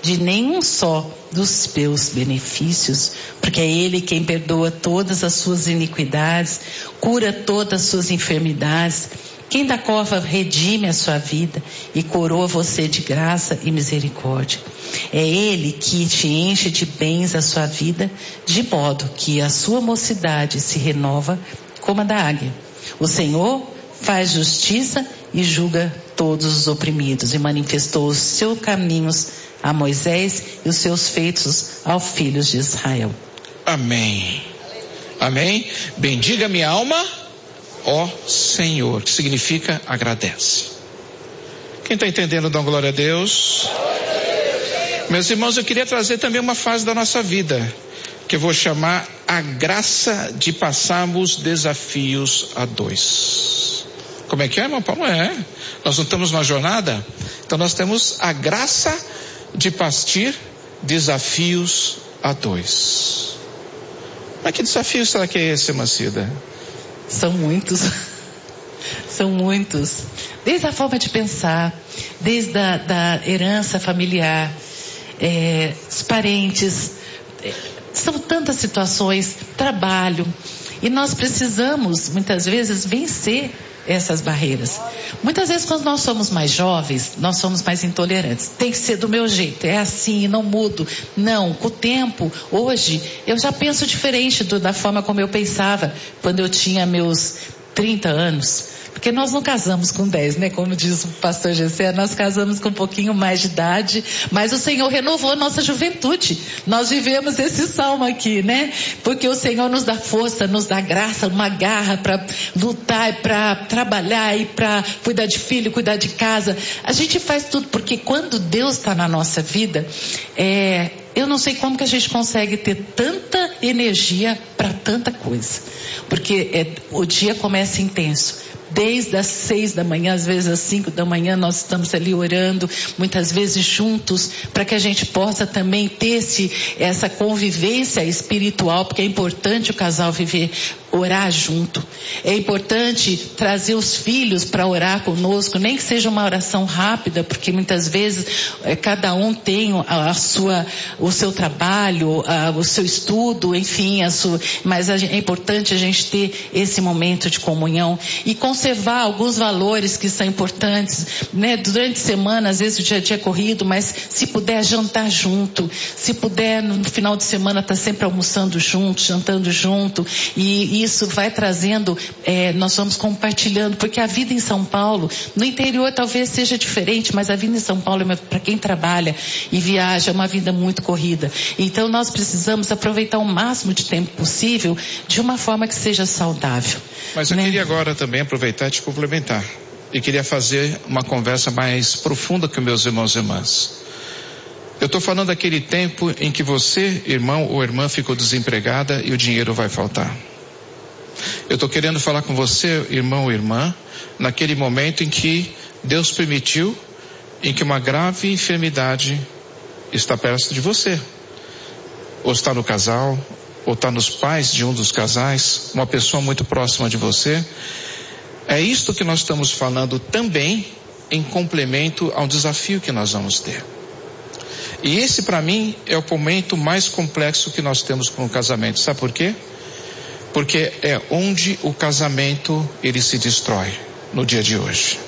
de nenhum só dos teus benefícios, porque é Ele quem perdoa todas as suas iniquidades, cura todas as suas enfermidades, quem da cova redime a sua vida e coroa você de graça e misericórdia. É Ele que te enche de bens a sua vida, de modo que a sua mocidade se renova como a da águia. O Senhor faz justiça e julga todos os oprimidos, e manifestou os seus caminhos a Moisés e os seus feitos aos filhos de Israel. Amém. Amém. Bendiga minha alma, ó Senhor, que significa agradece. Quem está entendendo, dá glória a Deus. Meus irmãos, eu queria trazer também uma fase da nossa vida, que eu vou chamar a graça de passarmos desafios a dois. Como é que é, irmão Paulo? Nós não estamos numa jornada? Então nós temos a graça de partir desafios a dois. Mas que desafio será que é esse, Macida? São muitos. São muitos. Desde a forma de pensar, desde da herança familiar, os parentes, são tantas situações, trabalho, e nós precisamos muitas vezes vencer essas barreiras. Muitas vezes quando nós somos mais jovens, nós somos mais intolerantes. Tem que ser do meu jeito, é assim, não mudo. Não, com o tempo, hoje, eu já penso diferente da forma como eu pensava quando eu tinha meus 30 anos. Porque nós não casamos com 10, né? Como diz o pastor Gessé, nós casamos com um pouquinho mais de idade, mas o Senhor renovou a nossa juventude. Nós vivemos esse salmo aqui, né? Porque o Senhor nos dá força, nos dá graça, uma garra para lutar, para trabalhar e para cuidar de filho, cuidar de casa. A gente faz tudo porque quando Deus está na nossa vida, eu não sei como que a gente consegue ter tanta energia para tanta coisa. Porque o dia começa intenso. Desde as 6 da manhã, às vezes às 5 da manhã, nós estamos ali orando, muitas vezes juntos, para que a gente possa também ter essa convivência espiritual, porque é importante o casal orar junto. É importante trazer os filhos para orar conosco, nem que seja uma oração rápida, porque muitas vezes cada um tem o seu trabalho, o seu estudo, enfim, mas é importante a gente ter esse momento de comunhão e conservar alguns valores que são importantes, né? Durante a semana, às vezes o dia a dia é corrido, mas se puder jantar junto, se puder no final de semana estar sempre almoçando junto, jantando junto, e isso vai trazendo, nós vamos compartilhando, porque a vida em São Paulo, no interior talvez seja diferente, mas a vida em São Paulo, para quem trabalha e viaja, é uma vida muito corrida. Então nós precisamos aproveitar o máximo de tempo possível de uma forma que seja saudável. Mas eu queria agora também aproveitar e te complementar. E queria fazer uma conversa mais profunda com meus irmãos e irmãs. Eu estou falando daquele tempo em que você, irmão ou irmã, ficou desempregada e o dinheiro vai faltar. Eu estou querendo falar com você, irmão ou irmã, naquele momento em que Deus permitiu, em que uma grave enfermidade está perto de você. Ou está no casal, ou está nos pais de um dos casais, uma pessoa muito próxima de você. É isto que nós estamos falando também em complemento ao desafio que nós vamos ter. E esse para mim é o momento mais complexo que nós temos com o casamento. Sabe por quê? Porque é onde o casamento ele se destrói no dia de hoje.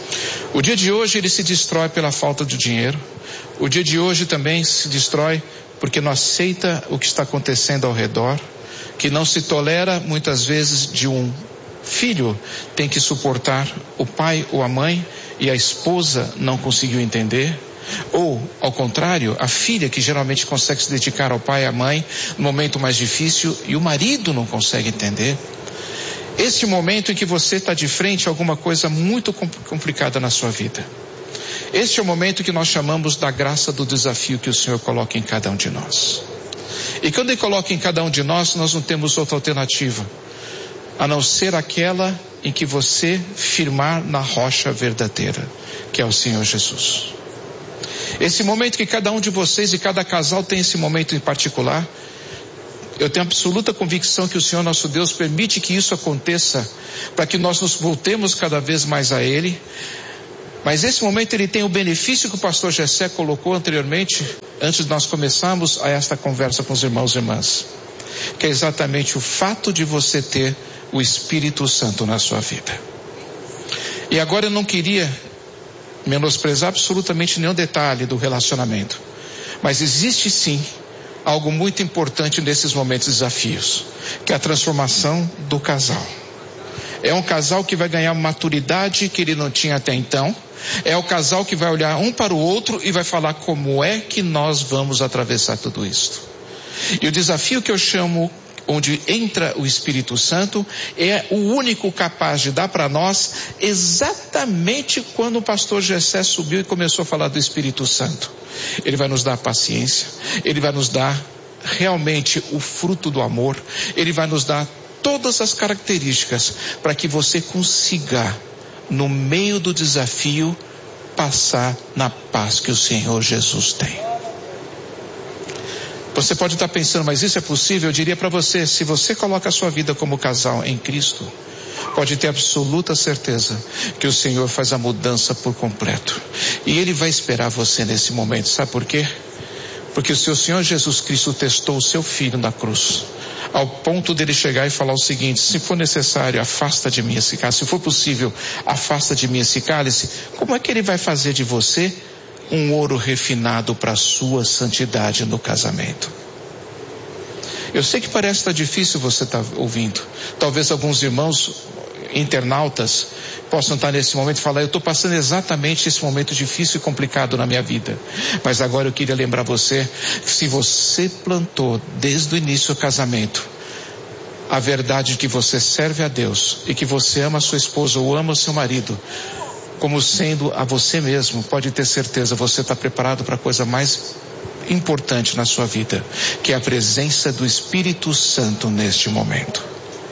O dia de hoje ele se destrói pela falta de dinheiro. O dia de hoje também se destrói porque não aceita o que está acontecendo ao redor, que não se tolera muitas vezes de um filho tem que suportar o pai ou a mãe e a esposa não conseguiu entender. Ou, ao contrário, a filha que geralmente consegue se dedicar ao pai e à mãe no momento mais difícil e o marido não consegue entender. Esse momento em que você está de frente a alguma coisa muito complicada na sua vida. Este é o momento que nós chamamos da graça do desafio que o Senhor coloca em cada um de nós. E quando Ele coloca em cada um de nós, nós não temos outra alternativa, a não ser aquela em que você firmar na rocha verdadeira, que é o Senhor Jesus. Esse momento que cada um de vocês e cada casal tem esse momento em particular, eu tenho absoluta convicção que o Senhor nosso Deus permite que isso aconteça, para que nós nos voltemos cada vez mais a Ele. Mas esse momento ele tem o benefício que o pastor Gessé colocou anteriormente, antes de nós começarmos a esta conversa com os irmãos e irmãs, que é exatamente o fato de você ter o Espírito Santo na sua vida. E agora eu não queria menosprezar absolutamente nenhum detalhe do relacionamento, mas existe sim algo muito importante nesses momentos de desafios, que é a transformação do casal. É um casal que vai ganhar maturidade que ele não tinha até então. É o casal que vai olhar um para o outro e vai falar como é que nós vamos atravessar tudo isso. E o desafio que eu chamo, onde entra o Espírito Santo, é o único capaz de dar para nós exatamente quando o pastor Gessé subiu e começou a falar do Espírito Santo. Ele vai nos dar paciência, ele vai nos dar realmente o fruto do amor, ele vai nos dar todas as características para que você consiga, no meio do desafio, passar na paz que o Senhor Jesus tem. Você pode estar pensando, mas isso é possível? Eu diria para você, se você coloca a sua vida como casal em Cristo, pode ter absoluta certeza que o Senhor faz a mudança por completo. E Ele vai esperar você nesse momento. Sabe por quê? Porque o seu Senhor Jesus Cristo testou o seu Filho na cruz, ao ponto dele chegar e falar o seguinte: se for necessário, afasta de mim esse cálice. Se for possível, afasta de mim esse cálice. Como é que Ele vai fazer de você um ouro refinado para a sua santidade no casamento? Eu sei que parece estar difícil você estar ouvindo. Talvez alguns irmãos internautas possam estar nesse momento e falar: eu estou passando exatamente esse momento difícil e complicado na minha vida. Mas agora eu queria lembrar você que se você plantou desde o início do casamento a verdade de que você serve a Deus e que você ama a sua esposa ou ama o seu marido como sendo a você mesmo, pode ter certeza, você está preparado para a coisa mais importante na sua vida, que é a presença do Espírito Santo neste momento.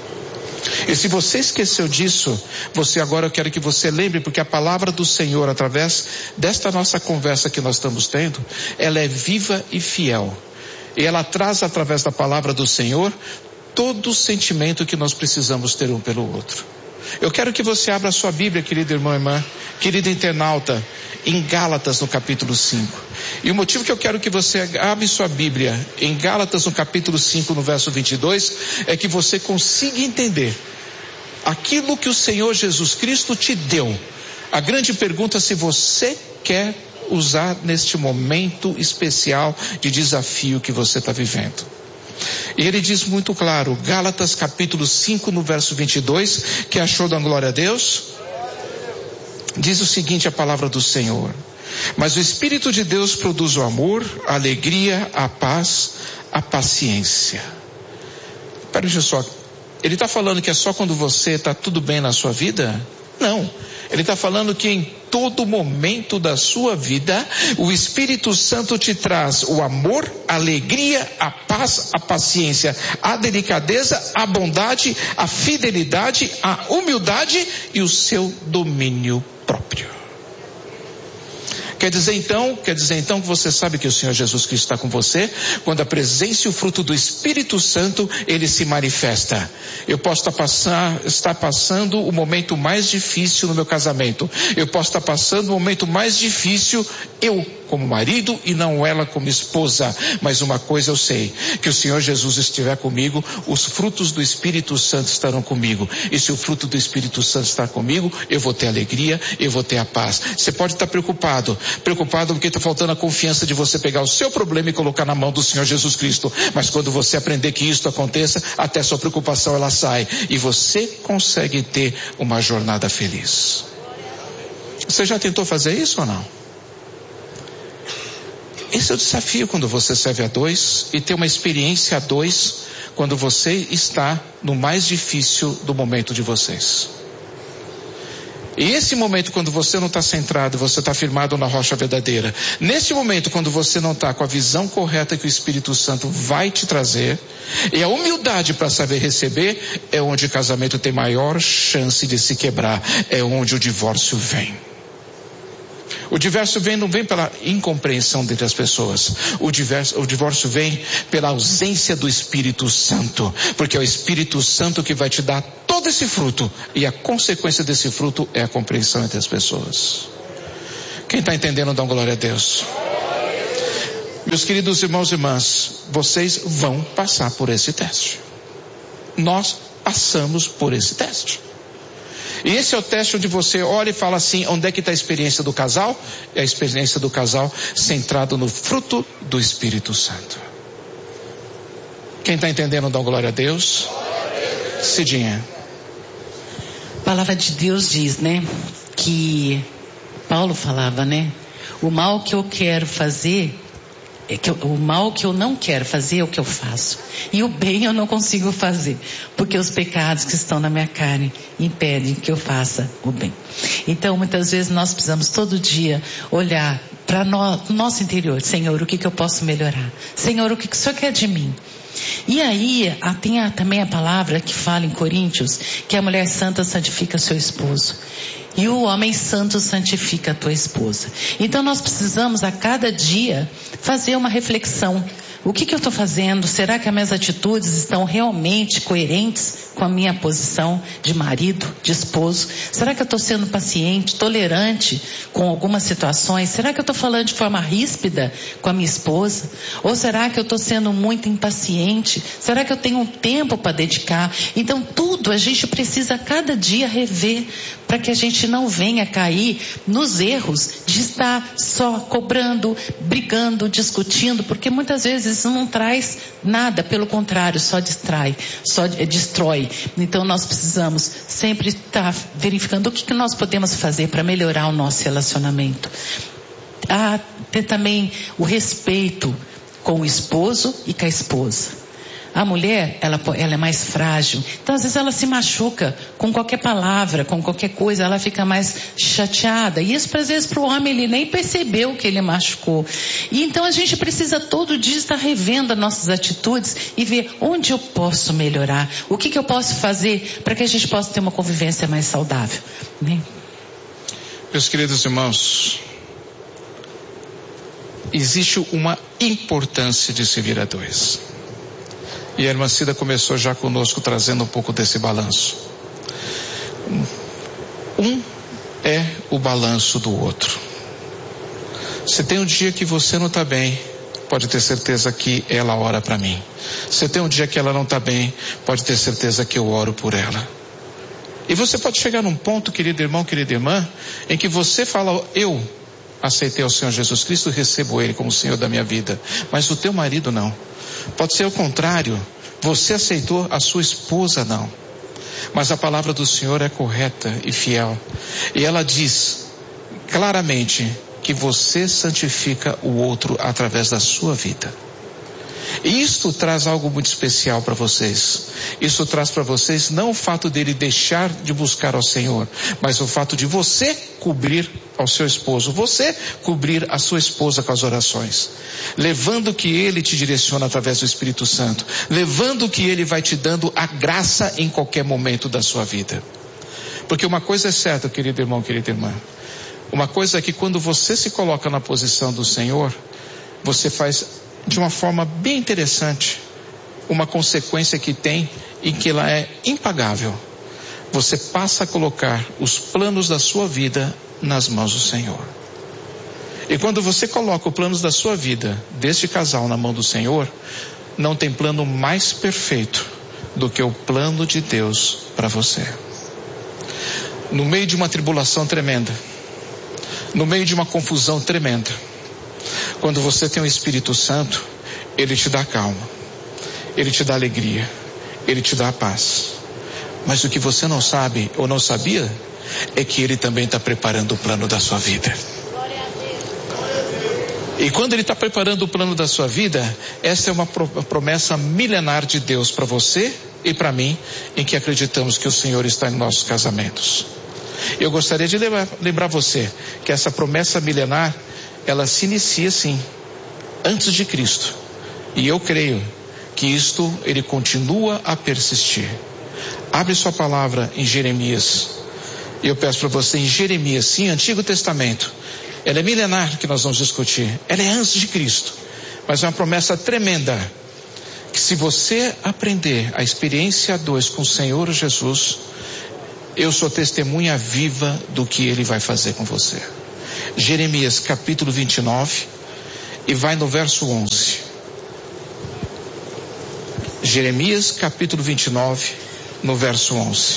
E se você esqueceu disso, agora eu quero que você lembre, porque a palavra do Senhor, através desta nossa conversa que nós estamos tendo, ela é viva e fiel. E ela traz, através da palavra do Senhor, todo o sentimento que nós precisamos ter um pelo outro. Eu quero que você abra a sua Bíblia, querido irmão e irmã, querido internauta, em Gálatas no capítulo 5. E o motivo que eu quero que você abra sua Bíblia em Gálatas no capítulo 5, no verso 22, é que você consiga entender aquilo que o Senhor Jesus Cristo te deu. A grande pergunta é se você quer usar neste momento especial de desafio que você está vivendo. E ele diz muito claro, Gálatas capítulo 5 no verso 22, que achou da glória a Deus? Diz o seguinte a palavra do Senhor: mas o Espírito de Deus produz o amor, a alegria, a paz, a paciência. Peraí só, ele está falando que é só quando você está tudo bem na sua vida? Não, ele está falando que em todo momento da sua vida, o Espírito Santo te traz o amor, a alegria, a paz, a paciência, a delicadeza, a bondade, a fidelidade, a humildade e o seu domínio próprio. Quer dizer então que você sabe que o Senhor Jesus Cristo está com você, quando a presença e o fruto do Espírito Santo, ele se manifesta. Eu posso estar passando o momento mais difícil no meu casamento. Eu posso estar passando o momento mais difícil, eu como marido e não ela como esposa. Mas uma coisa eu sei, que o Senhor Jesus estiver comigo, os frutos do Espírito Santo estarão comigo. E se o fruto do Espírito Santo está comigo, eu vou ter alegria, eu vou ter a paz. Você pode estar preocupado porque está faltando a confiança de você pegar o seu problema e colocar na mão do Senhor Jesus Cristo. Mas quando você aprender que isso aconteça, até sua preocupação ela sai e você consegue ter uma jornada feliz. Você já tentou fazer isso ou não? Esse é o desafio quando você serve a dois e tem uma experiência a dois quando você está no mais difícil do momento de vocês. E esse momento quando você não está centrado, você está firmado na rocha verdadeira. Nesse momento quando você não está com a visão correta que o Espírito Santo vai te trazer, e a humildade para saber receber, é onde o casamento tem maior chance de se quebrar, é onde o divórcio vem. O divórcio não vem pela incompreensão entre as pessoas. O divórcio vem pela ausência do Espírito Santo. Porque é o Espírito Santo que vai te dar todo esse fruto. E a consequência desse fruto é a compreensão entre as pessoas. Quem está entendendo, dá glória a Deus. Meus queridos irmãos e irmãs, vocês vão passar por esse teste. Nós passamos por esse teste. E esse é o teste onde você olha e fala assim, onde é que está a experiência do casal? É a experiência do casal centrado no fruto do Espírito Santo. Quem está entendendo, dá glória a Deus. Cidinha. A palavra de Deus diz, né, que Paulo falava, né, o mal que eu quero fazer, o mal que eu não quero fazer é o que eu faço. E o bem eu não consigo fazer, porque os pecados que estão na minha carne impedem que eu faça o bem. Então, muitas vezes nós precisamos todo dia olhar para o nosso interior. Senhor, o que eu posso melhorar? Senhor, o que o Senhor quer de mim? E aí, tem também a palavra que fala em Coríntios, que a mulher santa santifica seu esposo. E o homem santo santifica a tua esposa. Então nós precisamos a cada dia fazer uma reflexão. O que eu estou fazendo? Será que as minhas atitudes estão realmente coerentes com a minha posição de marido, de esposo? Será que eu estou sendo paciente, tolerante com algumas situações? Será que eu estou falando de forma ríspida com a minha esposa? Ou será que eu estou sendo muito impaciente? Será que eu tenho um tempo para dedicar? Então tudo a gente precisa a cada dia rever, para que a gente não venha cair nos erros de estar só cobrando, brigando, discutindo, porque muitas vezes isso não traz nada, pelo contrário, só distrai, só destrói. Então nós precisamos sempre estar verificando o que nós podemos fazer para melhorar o nosso relacionamento. Ter também o respeito com o esposo e com a esposa. A mulher, ela é mais frágil. Então, às vezes, ela se machuca com qualquer palavra, com qualquer coisa. Ela fica mais chateada. E isso, às vezes, para o homem, ele nem percebeu que ele machucou. E então, a gente precisa todo dia estar revendo as nossas atitudes e ver onde eu posso melhorar. O que eu posso fazer para que a gente possa ter uma convivência mais saudável. Né? Meus queridos irmãos, existe uma importância de servir a dois. E a irmã Cida começou já conosco trazendo um pouco desse balanço. Um é o balanço do outro. Se tem um dia que você não está bem, pode ter certeza que ela ora para mim. Se tem um dia que ela não está bem, pode ter certeza que eu oro por ela. E você pode chegar num ponto, querido irmão, querida irmã, em que você fala, eu aceitei ao Senhor Jesus Cristo e recebo Ele como Senhor da minha vida. Mas o teu marido não. Pode ser o contrário. Você aceitou, a sua esposa não. Mas a palavra do Senhor é correta e fiel. E ela diz claramente que você santifica o outro através da sua vida. E isto traz algo muito especial para vocês. Isso traz para vocês não o fato dele deixar de buscar ao Senhor, mas o fato de você cobrir ao seu esposo, você cobrir a sua esposa com as orações, levando que ele te direciona através do Espírito Santo, levando que ele vai te dando a graça em qualquer momento da sua vida. Porque uma coisa é certa, querido irmão, querida irmã, uma coisa é que quando você se coloca na posição do Senhor, você faz de uma forma bem interessante uma consequência que tem e que ela é impagável. Você passa a colocar os planos da sua vida nas mãos do Senhor. E quando você coloca os planos da sua vida, deste casal, na mão do Senhor, não tem plano mais perfeito do que o plano de Deus para você. No meio de uma tribulação tremenda, no meio de uma confusão tremenda, quando você tem o Espírito Santo, Ele te dá calma, Ele te dá alegria, Ele te dá paz. Mas o que você não sabe ou não sabia é que Ele também está preparando o plano da sua vida. E quando Ele está preparando o plano da sua vida, essa é uma promessa milenar de Deus para você e para mim, em que acreditamos que o Senhor está em nossos casamentos. Eu gostaria de lembrar você que essa promessa milenar, ela se inicia sim, antes de Cristo. E eu creio que isto, ele continua a persistir. Abre sua palavra em Jeremias. E eu peço para você em Jeremias, sim, Antigo Testamento. Ela é milenar que nós vamos discutir. Ela é antes de Cristo. Mas é uma promessa tremenda. Que se você aprender a experiência a dois com o Senhor Jesus, eu sou testemunha viva do que Ele vai fazer com você. Jeremias capítulo 29, e vai no verso 11. Jeremias capítulo 29, no verso 11.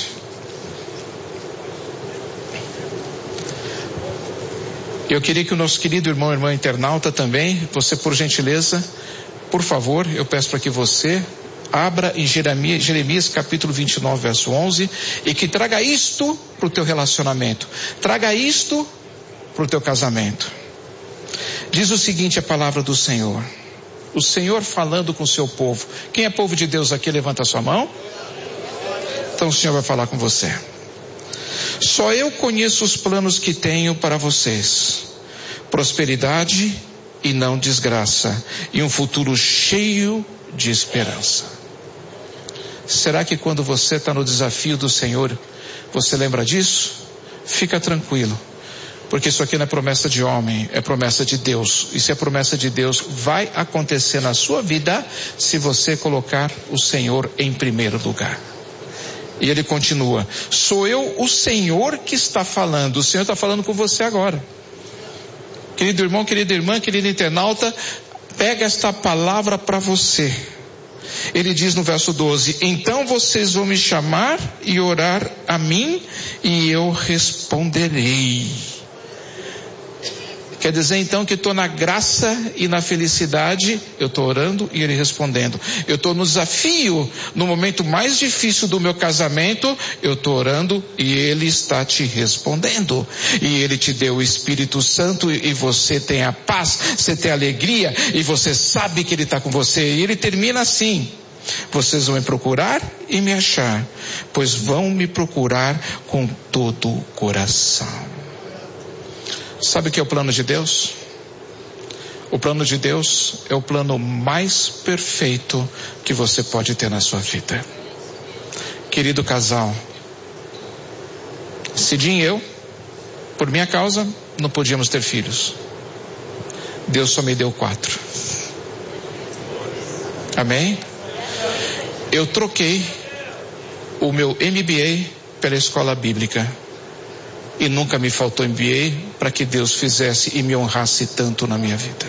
Eu queria que o nosso querido irmão e irmã internauta também, você por gentileza, por favor, eu peço para que você abra em Jeremias capítulo 29, verso 11, e que traga isto para o teu relacionamento, traga isto para o teu casamento. Diz o seguinte a palavra do Senhor, o Senhor falando com o seu povo. Quem é povo de Deus aqui, levanta a sua mão. Então o Senhor vai falar com você. Só eu conheço os planos que tenho para vocês: prosperidade e não desgraça, e um futuro cheio de esperança. Será que quando você está no desafio do Senhor, você lembra disso? Fica tranquilo, porque isso aqui não é promessa de homem, é promessa de Deus. E se é promessa de Deus, vai acontecer na sua vida se você colocar o Senhor em primeiro lugar. E ele continua: sou eu o Senhor que está falando. O Senhor está falando com você agora. Querido irmão, querida irmã, querido internauta, pega esta palavra para você. Ele diz no verso 12: então vocês vão me chamar e orar a mim e eu responderei. Quer dizer então que estou na graça e na felicidade, eu estou orando e ele respondendo. Eu estou no desafio, no momento mais difícil do meu casamento, eu estou orando e ele está te respondendo. E ele te deu o Espírito Santo e você tem a paz, você tem a alegria e você sabe que ele está com você. E ele termina assim: vocês vão me procurar e me achar, pois vão me procurar com todo o coração. Sabe o que é o plano de Deus? O plano de Deus é o plano mais perfeito que você pode ter na sua vida. Querido casal, Cidinho e eu, por minha causa, não podíamos ter filhos. Deus só me deu 4. Amém? Eu troquei o meu MBA pela escola bíblica. E nunca me faltou MBA para que Deus fizesse e me honrasse tanto na minha vida.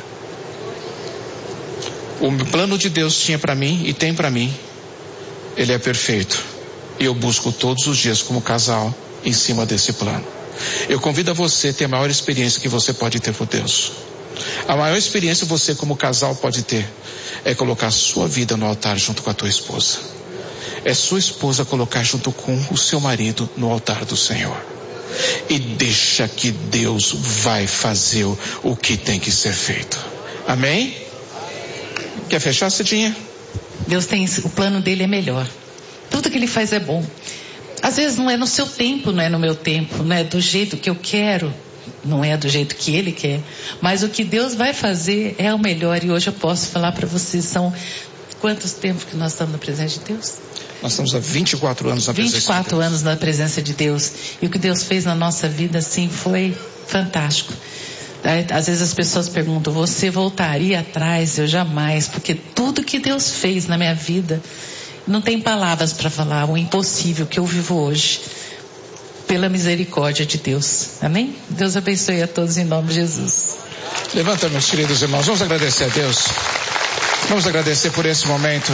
O plano de Deus tinha para mim e tem para mim. Ele é perfeito. E eu busco todos os dias como casal em cima desse plano. Eu convido a você a ter a maior experiência que você pode ter por Deus. A maior experiência que você como casal pode ter é colocar a sua vida no altar junto com a tua esposa. É sua esposa colocar junto com o seu marido no altar do Senhor. E deixa que Deus vai fazer o que tem que ser feito. Amém? Quer fechar, Cidinha? Deus tem, o plano dele é melhor. Tudo que ele faz é bom. Às vezes não é no seu tempo, não é no meu tempo, não é do jeito que eu quero, não é do jeito que ele quer. Mas o que Deus vai fazer é o melhor. E hoje eu posso falar para vocês, são quantos tempos que nós estamos na presença de Deus? Nós estamos há 24 anos na presença de Deus. 24 anos na presença de Deus. E o que Deus fez na nossa vida, assim, foi fantástico. Às vezes as pessoas perguntam: você voltaria atrás? Eu jamais, porque tudo que Deus fez na minha vida, não tem palavras para falar o impossível que eu vivo hoje, pela misericórdia de Deus. Amém? Deus abençoe a todos em nome de Jesus. Levanta, meus queridos irmãos, vamos agradecer a Deus. Vamos agradecer por esse momento.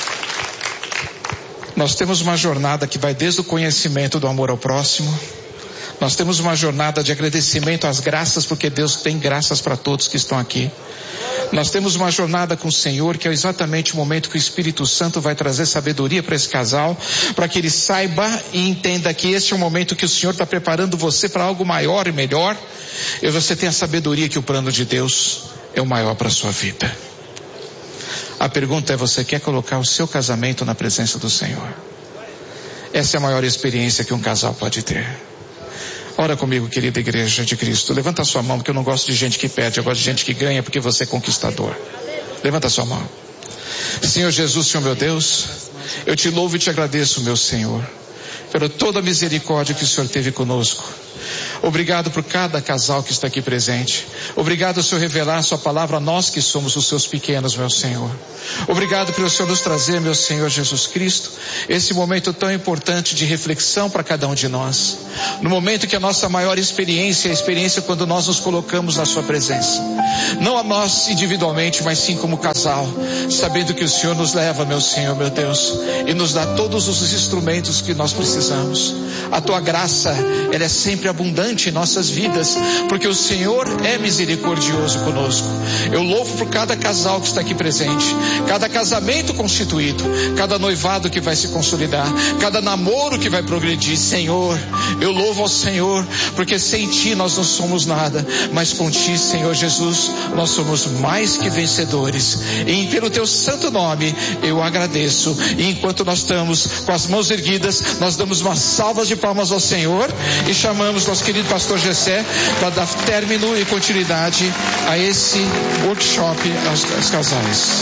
Nós temos uma jornada que vai desde o conhecimento do amor ao próximo. Nós temos uma jornada de agradecimento às graças, porque Deus tem graças para todos que estão aqui. Nós temos uma jornada com o Senhor, que é exatamente o momento que o Espírito Santo vai trazer sabedoria para esse casal, para que ele saiba e entenda que este é o momento que o Senhor está preparando você para algo maior e melhor. E você tem a sabedoria que o plano de Deus é o maior para a sua vida. A pergunta é: você quer colocar o seu casamento na presença do Senhor? Essa é a maior experiência que um casal pode ter. Ora comigo, querida igreja de Cristo. Levanta a sua mão, porque eu não gosto de gente que perde, eu gosto de gente que ganha, porque você é conquistador. Levanta a sua mão. Senhor Jesus, Senhor meu Deus, eu te louvo e te agradeço, meu Senhor, pela toda a misericórdia que o Senhor teve conosco. Obrigado por cada casal que está aqui presente. Obrigado, Senhor, revelar sua palavra a nós que somos os seus pequenos, meu Senhor. Obrigado pelo Senhor nos trazer, meu Senhor Jesus Cristo, esse momento tão importante de reflexão para cada um de nós. No momento que a nossa maior experiência é a experiência quando nós nos colocamos na sua presença. Não a nós individualmente, mas sim como casal, sabendo que o Senhor nos leva, meu Senhor, meu Deus, e nos dá todos os instrumentos que nós precisamos. A tua graça, ela é sempre abundante em nossas vidas, porque o Senhor é misericordioso conosco. Eu louvo por cada casal que está aqui presente, cada casamento constituído, cada noivado que vai se consolidar, cada namoro que vai progredir. Senhor, eu louvo ao Senhor, porque sem Ti nós não somos nada, mas com Ti, Senhor Jesus, nós somos mais que vencedores. E pelo Teu santo nome eu agradeço. E enquanto nós estamos com as mãos erguidas, nós damos uma salva de palmas ao Senhor e chamamos nosso querido pastor Gessé para dar término e continuidade a esse workshop aos casais.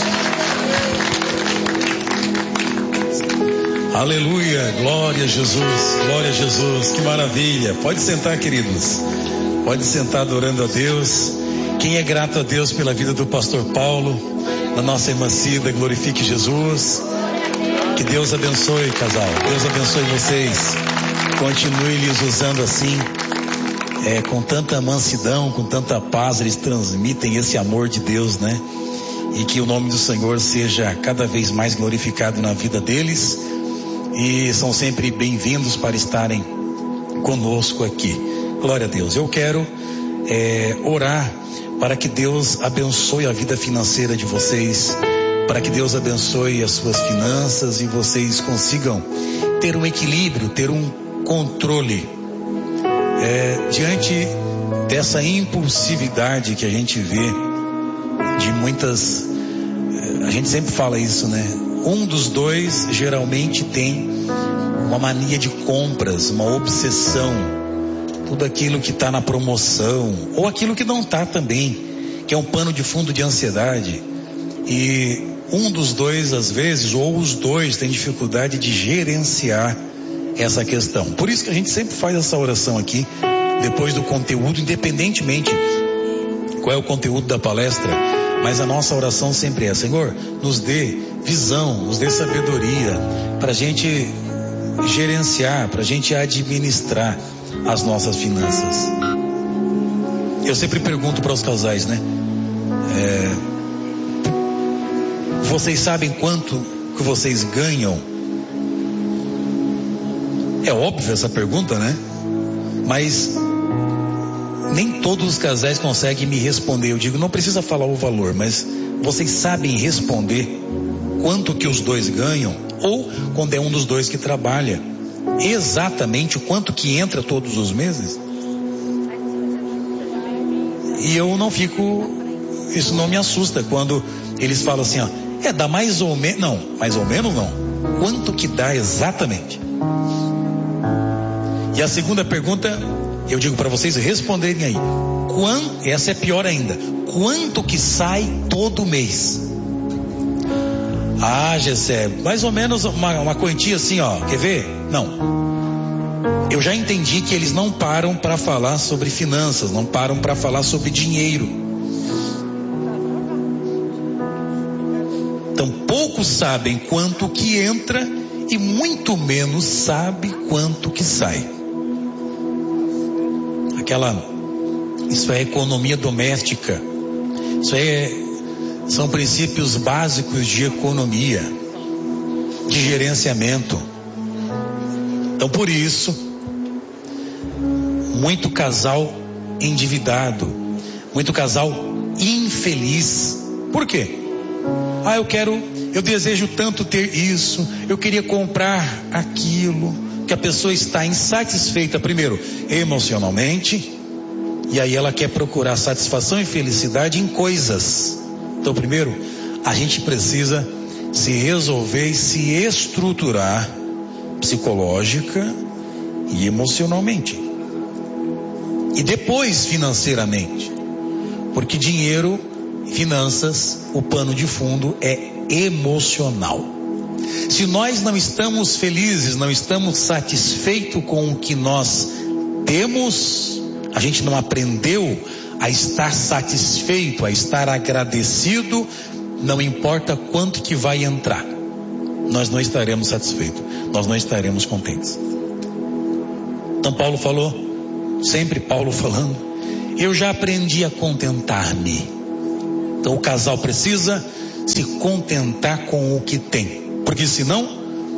Aleluia, glória a Jesus, que maravilha. Pode sentar, queridos, pode sentar adorando a Deus. Quem é grato a Deus pela vida do pastor Paulo, da nossa irmã Cida, glorifique Jesus. Que Deus abençoe, casal, Deus abençoe vocês, continue lhes usando assim, com tanta mansidão, com tanta paz, eles transmitem esse amor de Deus, né? E que o nome do Senhor seja cada vez mais glorificado na vida deles, e são sempre bem-vindos para estarem conosco aqui. Glória a Deus. Eu quero orar para que Deus abençoe a vida financeira de vocês, para que Deus abençoe as suas finanças e vocês consigam ter um equilíbrio, ter um controle diante dessa impulsividade que a gente vê de muitas, a gente sempre fala isso, né? Um dos dois geralmente tem uma mania de compras, uma obsessão, tudo aquilo que está na promoção ou aquilo que não está também, que é um pano de fundo de ansiedade. E um dos dois, às vezes, ou os dois, tem dificuldade de gerenciar essa questão. Por isso que a gente sempre faz essa oração aqui, depois do conteúdo, independentemente qual é o conteúdo da palestra, mas a nossa oração sempre é: Senhor, nos dê visão, nos dê sabedoria, para a gente gerenciar, para a gente administrar as nossas finanças. Eu sempre pergunto para os casais, né? Vocês sabem quanto que vocês ganham? É óbvio essa pergunta, né? Mas nem todos os casais conseguem me responder. Eu digo, não precisa falar o valor, mas vocês sabem responder quanto que os dois ganham? Ou quando é um dos dois que trabalha, exatamente o quanto que entra todos os meses? E eu não fico, isso não me assusta quando eles falam assim, ó, dá mais ou menos, não, mais ou menos não, quanto que dá exatamente? E a segunda pergunta, eu digo para vocês responderem aí, essa é pior ainda, quanto que sai todo mês? Ah, Gessé, mais ou menos uma quantia assim, ó, quer ver? Não, eu já entendi que eles não param para falar sobre finanças, não param para falar sobre dinheiro. Então poucos sabem quanto que entra e muito menos sabe quanto que sai. Isso é economia doméstica, são princípios básicos de economia, de gerenciamento. Então por isso, muito casal endividado, muito casal infeliz. Por quê? Eu desejo tanto ter isso, eu queria comprar aquilo, que a pessoa está insatisfeita, primeiro, emocionalmente, e aí ela quer procurar satisfação e felicidade em coisas. Então, primeiro, a gente precisa se resolver e se estruturar psicológica e emocionalmente. E depois financeiramente, porque dinheiro, finanças, o pano de fundo é emocional. Se nós não estamos felizes, não estamos satisfeitos com o que nós temos, A gente não aprendeu a estar satisfeito, a estar agradecido, não importa quanto que vai entrar. Nós não estaremos satisfeitos, nós não estaremos contentes. Então Paulo falou, sempre Paulo falando, eu já aprendi a contentar-me. Então o casal precisa se contentar com o que tem, porque senão,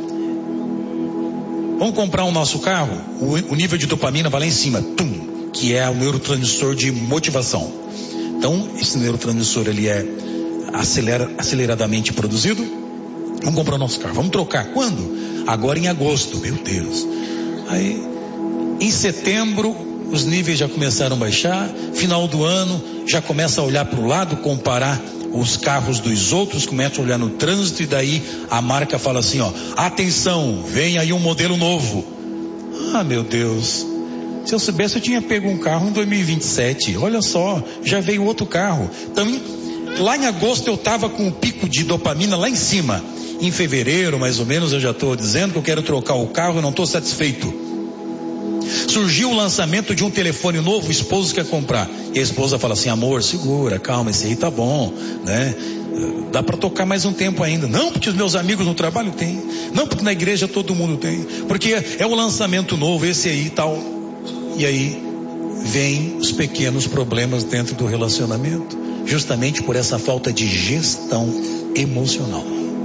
vamos comprar o nosso carro, o nível de dopamina vai lá em cima, que é o neurotransmissor de motivação. Então esse neurotransmissor ele é aceleradamente produzido. Vamos comprar o nosso carro, vamos trocar, quando? Agora em agosto, meu Deus. Aí em setembro os níveis já começaram a baixar, final do ano já começa a olhar para o lado, comparar os carros dos outros, começa a olhar no trânsito, e daí a marca fala assim, ó, atenção, vem aí um modelo novo. Ah, meu Deus, se eu soubesse eu tinha pego um carro em 2027, olha só, já veio outro carro. Então lá em agosto eu estava com o pico de dopamina lá em cima. Em fevereiro, mais ou menos, eu já estou dizendo que eu quero trocar o carro, eu não estou satisfeito. Surgiu o lançamento de um telefone novo, o esposo quer comprar. E a esposa fala assim, amor, segura, calma, esse aí tá bom, né? Dá para tocar mais um tempo ainda. Não, porque os meus amigos no trabalho têm. Não, porque na igreja todo mundo tem. Porque é o lançamento novo, esse aí e tal. E aí vem os pequenos problemas dentro do relacionamento. Justamente por essa falta de gestão emocional.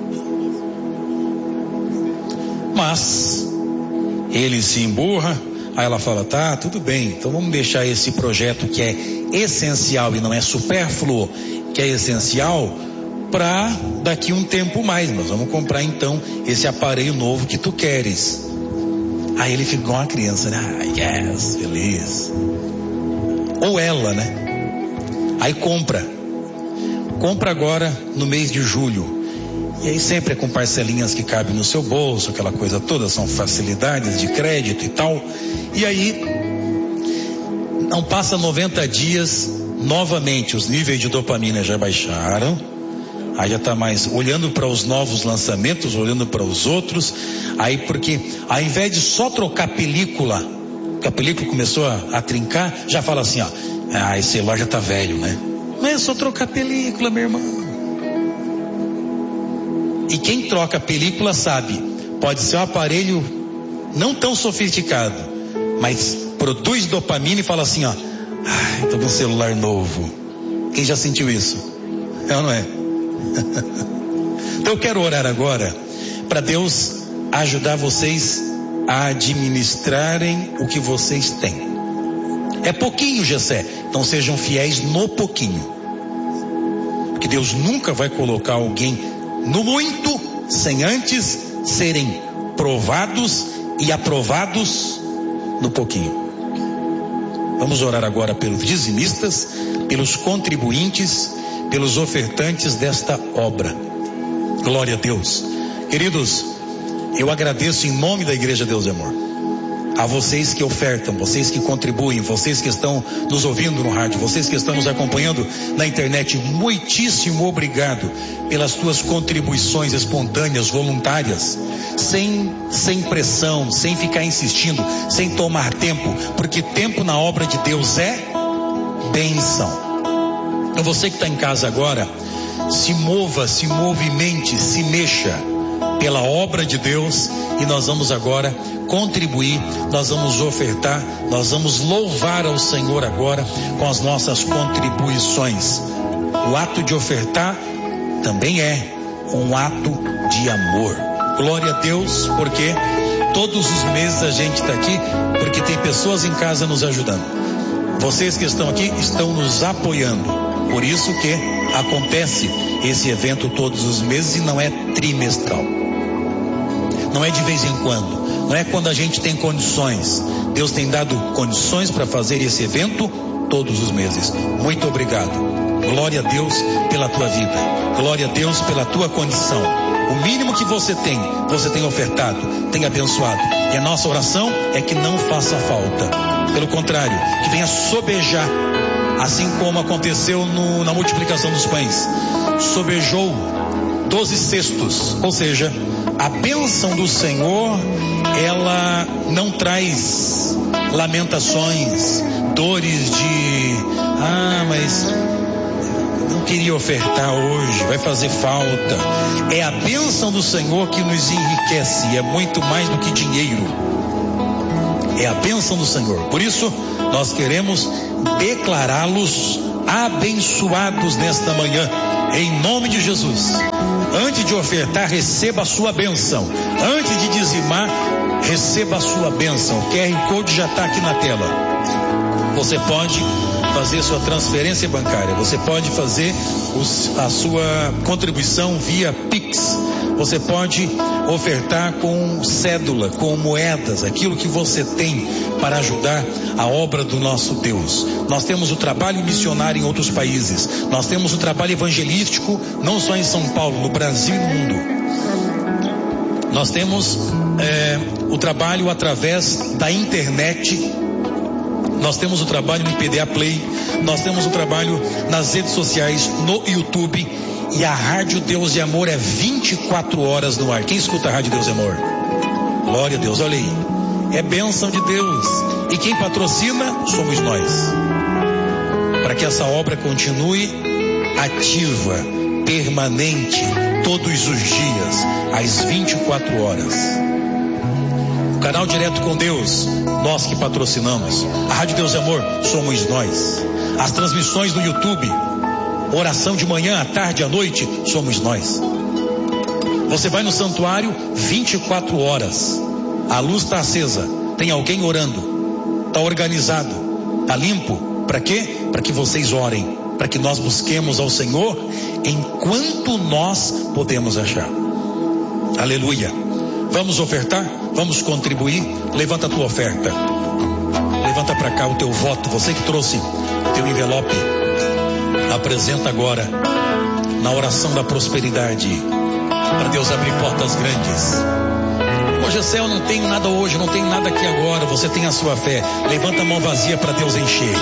Mas ele se emburra, aí ela fala, tá, tudo bem, então vamos deixar esse projeto que é essencial e não é supérfluo, que é essencial, para daqui um tempo mais, nós vamos comprar então esse aparelho novo que tu queres. Aí ele fica igual uma criança, né? Yes, feliz. Ou ela, né? Aí compra agora no mês de julho. E aí sempre é com parcelinhas que cabem no seu bolso, aquela coisa toda, são facilidades de crédito e tal. E aí, não passa 90 dias, novamente os níveis de dopamina já baixaram. Aí já está mais olhando para os novos lançamentos, olhando para os outros. Aí porque ao invés de só trocar película, que a película começou a trincar, já fala assim, ó, esse celular já está velho, né? Não é só trocar película, meu irmão. E quem troca película sabe, pode ser um aparelho não tão sofisticado, mas produz dopamina e fala assim, ó, tô com um celular novo. Quem já sentiu isso? É ou não é? Então eu quero orar agora para Deus ajudar vocês a administrarem o que vocês têm. É pouquinho, Jessé, então sejam fiéis no pouquinho, porque Deus nunca vai colocar alguém no muito, sem antes serem provados e aprovados no pouquinho. Vamos orar agora pelos dizimistas, pelos contribuintes, pelos ofertantes desta obra. Glória a Deus. Queridos, eu agradeço em nome da Igreja Deus e Amor a vocês que ofertam, vocês que contribuem, vocês que estão nos ouvindo no rádio, vocês que estão nos acompanhando na internet, muitíssimo obrigado pelas tuas contribuições espontâneas, voluntárias, sem pressão, sem ficar insistindo, sem tomar tempo, porque tempo na obra de Deus é bênção. Então você que está em casa agora, se mova, se movimente, se mexa pela obra de Deus, e nós vamos agora contribuir, nós vamos ofertar, nós vamos louvar ao Senhor agora com as nossas contribuições. O ato de ofertar também é um ato de amor. Glória a Deus, porque todos os meses a gente está aqui, porque tem pessoas em casa nos ajudando. Vocês que estão aqui estão nos apoiando. Por isso que acontece esse evento todos os meses e não é trimestral. Não é de vez em quando, não é quando a gente tem condições. Deus tem dado condições para fazer esse evento todos os meses. Muito obrigado. Glória a Deus pela tua vida. Glória a Deus pela tua condição. O mínimo que você tem ofertado, tem abençoado. E a nossa oração é que não faça falta. Pelo contrário, que venha sobejar, assim como aconteceu na multiplicação dos pães. Sobejou 12 cestos, ou seja, a bênção do Senhor ela não traz lamentações, dores de mas não queria ofertar hoje, vai fazer falta. É a bênção do Senhor que nos enriquece, é muito mais do que dinheiro. É a bênção do Senhor. Por isso, nós queremos declará-los abençoados nesta manhã, em nome de Jesus. Antes de ofertar, receba a sua bênção. Antes de dizimar, receba a sua bênção. O QR Code já está aqui na tela. Você pode fazer sua transferência bancária, você pode fazer a sua contribuição via Pix, você pode ofertar com cédula, com moedas, aquilo que você tem para ajudar a obra do nosso Deus. Nós temos o trabalho missionário em outros países, nós temos o trabalho evangelístico não só em São Paulo, no Brasil e no mundo. Nós temos o trabalho através da internet. Nós temos o trabalho no PDA Play, nós temos o trabalho nas redes sociais, no YouTube, e a Rádio Deus de Amor é 24 horas no ar. Quem escuta a Rádio Deus de Amor? Glória a Deus, olha aí. É bênção de Deus. E quem patrocina somos nós. Para que essa obra continue ativa, permanente, todos os dias, às 24 horas. Canal Direto com Deus, nós que patrocinamos. A Rádio Deus e Amor, somos nós. As transmissões no YouTube, oração de manhã, à tarde, à noite, somos nós. Você vai no santuário, 24 horas. A luz está acesa, tem alguém orando, está organizado, está limpo. Para quê? Para que vocês orem, para que nós busquemos ao Senhor enquanto nós podemos achar. Aleluia. Vamos ofertar? Vamos contribuir? Levanta a tua oferta. Levanta para cá o teu voto. Você que trouxe o teu envelope, apresenta agora na oração da prosperidade, para Deus abrir portas grandes. Hoje é céu, não tenho nada hoje, não tenho nada aqui agora. Você tem a sua fé. Levanta a mão vazia para Deus encher.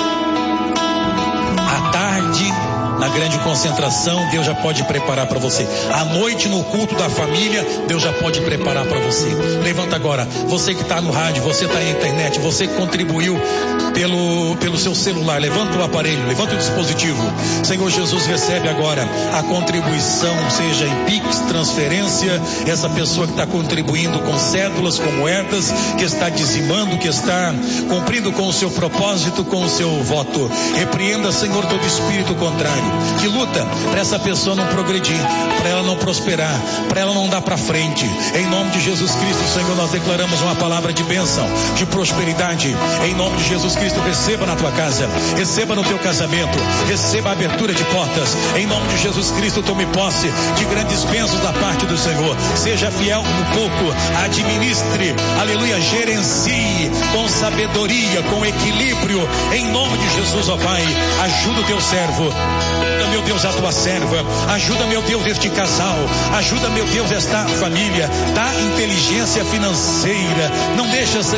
À tarde, na grande concentração, Deus já pode preparar para você. À noite, no culto da família, Deus já pode preparar para você. Levanta agora. Você que está no rádio, você está na internet, você que contribuiu pelo seu celular, levanta o aparelho, levanta o dispositivo. Senhor Jesus, recebe agora a contribuição, seja em Pix, transferência, essa pessoa que está contribuindo com cédulas, com moedas, que está dizimando, que está cumprindo com o seu propósito, com o seu voto. Repreenda, Senhor, todo espírito contrário que luta para essa pessoa não progredir, para ela não prosperar, para ela não dar para frente. Em nome de Jesus Cristo, Senhor, nós declaramos uma palavra de bênção, de prosperidade. Em nome de Jesus Cristo, receba na tua casa, receba no teu casamento, receba a abertura de portas. Em nome de Jesus Cristo, tome posse de grandes bênçãos da parte do Senhor. Seja fiel no pouco, administre, aleluia, gerencie com sabedoria, com equilíbrio. Em nome de Jesus, ó Pai, ajuda o teu servo. Ajuda, meu Deus, a tua serva. Ajuda, meu Deus, este casal. Ajuda, meu Deus, esta família. Dá inteligência financeira. Não deixa, Senhor,